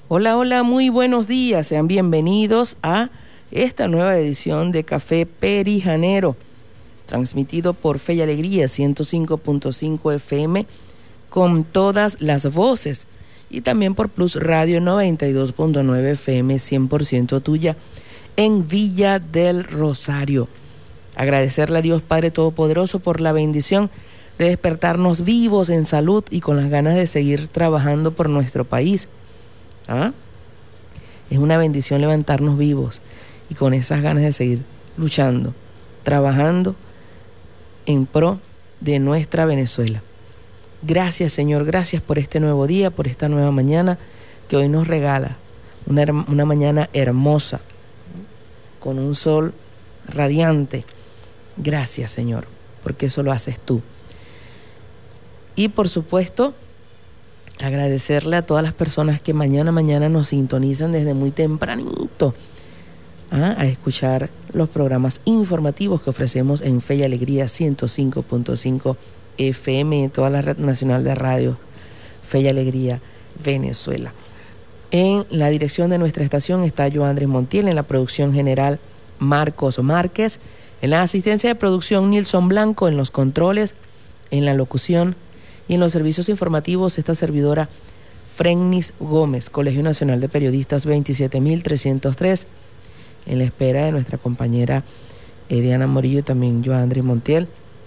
Hola, hola, muy buenos días. Sean bienvenidos a esta nueva edición de Café Perijanero, transmitido por Fe y Alegría 105.5 FM con todas las voces y también por Plus Radio 92.9 FM 100% tuya en Villa del Rosario. Agradecerle a Dios Padre Todopoderoso por la bendición de despertarnos vivos en salud y con las ganas de seguir trabajando por nuestro país. Es una bendición levantarnos vivos y con esas ganas de seguir luchando, trabajando en pro de nuestra Venezuela. Gracias, Señor, gracias por este nuevo día, por esta nueva mañana que hoy nos regala, una mañana hermosa, con un sol radiante. Gracias, Señor, porque eso lo haces tú. Y por supuesto, agradecerle a todas las personas que mañana nos sintonizan desde muy tempranito a escuchar los programas informativos que ofrecemos en Fe y Alegría 105.5 FM, en toda la red nacional de radio Fe y Alegría Venezuela. En la dirección de nuestra estación está Joandres Montiel, en la producción general Marcos Márquez, en la asistencia de producción Nilson Blanco, en los controles, en la locución y en los servicios informativos esta servidora Frennis Gómez, Colegio Nacional de Periodistas 27303, en la espera de nuestra compañera Diana Morillo y también Joandres Montiel,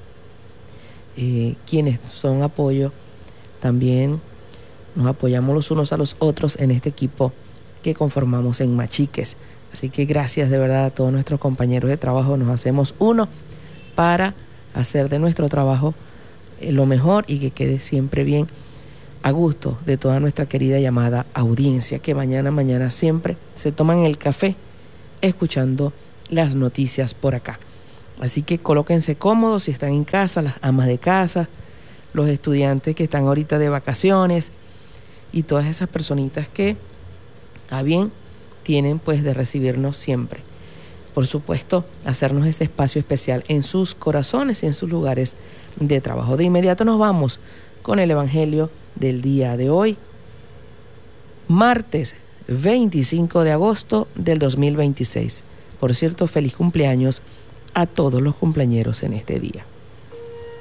quienes son apoyo. También nos apoyamos los unos a los otros en este equipo que conformamos en Machiques. Así que gracias de verdad a todos nuestros compañeros de trabajo. Nos hacemos uno para hacer de nuestro trabajo lo mejor y que quede siempre bien a gusto de toda nuestra querida llamada audiencia, que mañana siempre se toman el café escuchando las noticias por acá. Así que colóquense cómodos si están en casa, las amas de casa, los estudiantes que están ahorita de vacaciones y todas esas personitas que a bien tienen pues de recibirnos siempre. Por supuesto, hacernos ese espacio especial en sus corazones y en sus lugares de trabajo. De inmediato nos vamos con el Evangelio del día de hoy, martes 25 de agosto del 2026. Por cierto, feliz cumpleaños a todos los cumpleañeros en este día.